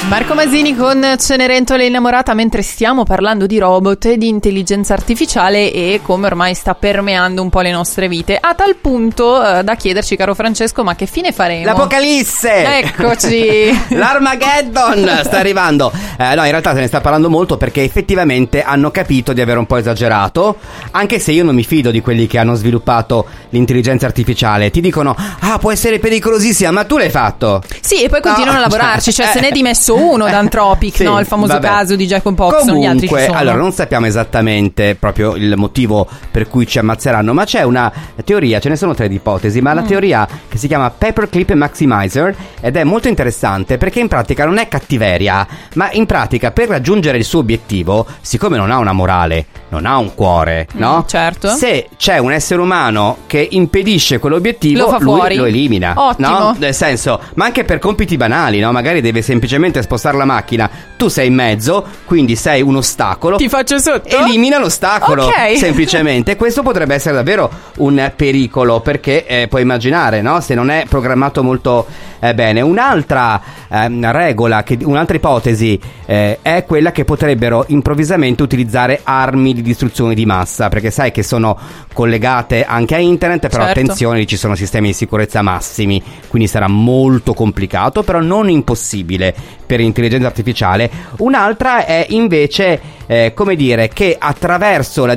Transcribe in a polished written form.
Marco Masini con Cenerentola innamorata, mentre stiamo parlando di robot e di intelligenza artificiale e come ormai sta permeando un po' le nostre vite, a tal punto da chiederci, caro Francesco, ma che fine faremo? L'apocalisse! Eccoci! L'Armageddon sta arrivando. No, in realtà se ne sta parlando molto perché effettivamente hanno capito di aver un po' esagerato, anche se io non mi fido di quelli che hanno sviluppato l'intelligenza artificiale. Ti dicono, può essere pericolosissima, ma tu l'hai fatto. Sì, e poi continuano a lavorarci, cioè se ne è dimesso uno da Anthropic, sì, no? Il famoso caso di Jacob Poxon, gli altri ci sono. Allora, non sappiamo esattamente proprio il motivo per cui ci ammazzeranno, ma c'è una teoria, ce ne sono 3 di ipotesi, ma la teoria che si chiama Paperclip Maximizer, ed è molto interessante perché in pratica non è cattiveria, ma in pratica per raggiungere il suo obiettivo, siccome non ha una morale, non ha un cuore, no? Certo. Se c'è un essere umano che impedisce quell'obiettivo, lo fa lui fuori. lo elimina. Ottimo. No? Nel senso, ma anche per compiti banali, no? Magari deve semplicemente spostare la macchina, tu sei in mezzo, quindi sei un ostacolo. Ti faccio sotto? Elimina l'ostacolo, Ok. semplicemente. Questo potrebbe essere davvero un pericolo, perché puoi immaginare, no? Se non è programmato molto bene. Un'altra regola, un'altra ipotesi è quella che potrebbero improvvisamente utilizzare armi di distruzione di massa, perché sai che sono collegate anche a internet, però certo. attenzione, ci sono sistemi di sicurezza massimi, quindi sarà molto complicato, però non impossibile per l'intelligenza artificiale. Un'altra è invece come dire che attraverso la